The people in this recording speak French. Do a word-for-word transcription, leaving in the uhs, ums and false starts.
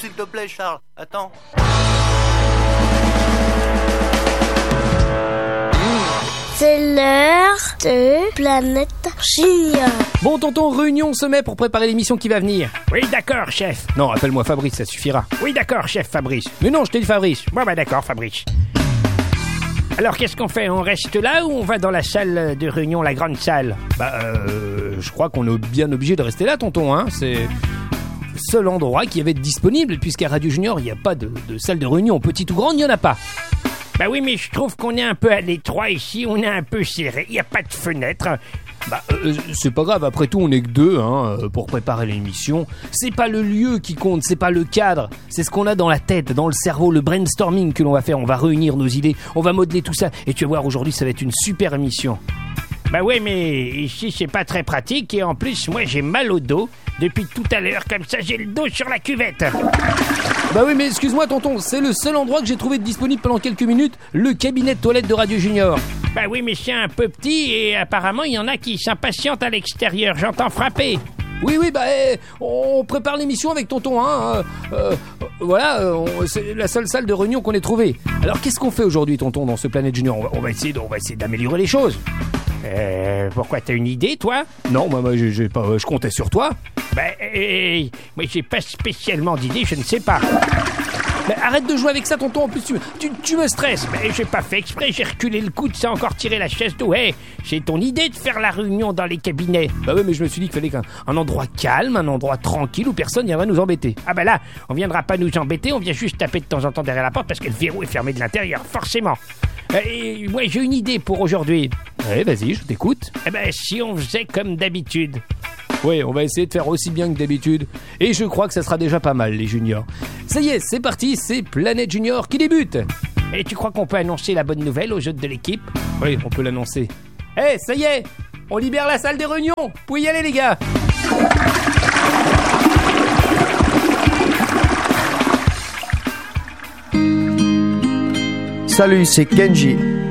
s'il te plaît, Charles. Attends. C'est l'heure de Planète Junior. Bon tonton, réunion se met pour préparer l'émission qui va venir. Oui, d'accord, chef. Non, appelle-moi Fabrice, ça suffira. Oui, d'accord, chef Fabrice. Mais non, je t'ai dit Fabrice. Bon, bah d'accord, Fabrice. Alors, qu'est-ce qu'on fait? On reste là ou on va dans la salle de réunion, la grande salle? Bah, euh, je crois qu'on est bien obligé de rester là, tonton, hein. C'est le seul endroit qui avait disponible, puisqu'à Radio Junior, il n'y a pas de, de salle de réunion. Petite ou grande, il n'y en a pas. Bah oui, mais je trouve qu'on est un peu à l'étroit ici, on est un peu serré, il n'y a pas de fenêtre. Bah, euh, c'est pas grave, après tout, on est que deux, hein, pour préparer l'émission. C'est pas le lieu qui compte, c'est pas le cadre, c'est ce qu'on a dans la tête, dans le cerveau, le brainstorming que l'on va faire. On va réunir nos idées, on va modeler tout ça, et tu vas voir, aujourd'hui, ça va être une super émission. Bah oui, mais ici, c'est pas très pratique, et en plus, moi, j'ai mal au dos. Depuis tout à l'heure, comme ça, j'ai le dos sur la cuvette. Bah oui, mais excuse-moi, tonton, c'est le seul endroit que j'ai trouvé disponible pendant quelques minutes, le cabinet de toilette de Radio Junior. Bah oui, mais c'est un peu petit et apparemment, il y en a qui s'impatientent à l'extérieur. J'entends frapper. Oui, oui, bah, eh, on prépare l'émission avec tonton, hein. Euh, euh, voilà, on, c'est la seule salle de réunion qu'on ait trouvée. Alors, qu'est-ce qu'on fait aujourd'hui, tonton, dans ce Planète Junior? on va, on va essayer, on va essayer d'améliorer les choses. Euh, pourquoi, t'as une idée, toi? Non, moi, moi j'ai, j'ai pas, je comptais sur toi. Bah, euh, moi, j'ai pas spécialement d'idée, je ne sais pas. Mais arrête de jouer avec ça, tonton, en plus tu, tu, tu me stresses. Mais j'ai pas fait exprès, j'ai reculé le coude sans encore tirer la chaise d'eau. Hey, c'est ton idée de faire la réunion dans les cabinets. Bah oui, mais je me suis dit qu'il fallait qu'un un endroit calme, un endroit tranquille où personne viendra nous embêter. Ah bah là, on viendra pas nous embêter, on vient juste taper de temps en temps derrière la porte parce que le verrou est fermé de l'intérieur, forcément. Et moi, j'ai une idée pour aujourd'hui. Ouais, vas-y, je t'écoute. Eh ben, si on faisait comme d'habitude. Oui, on va essayer de faire aussi bien que d'habitude. Et je crois que ça sera déjà pas mal, les juniors. Ça y est, c'est parti, c'est Planète Junior qui débute. Et tu crois qu'on peut annoncer la bonne nouvelle aux autres de l'équipe? Oui, on peut l'annoncer. Eh, hey, ça y est, on libère la salle des réunions. Vous pouvez y aller, les gars. Salut, c'est Kenji.